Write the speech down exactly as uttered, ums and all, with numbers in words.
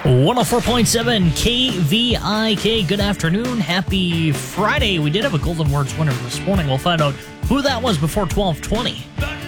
one oh four point seven K V I K. Good afternoon. Happy Friday. We did have a Golden Words winner this morning. We'll find out who that was before twelve twenty.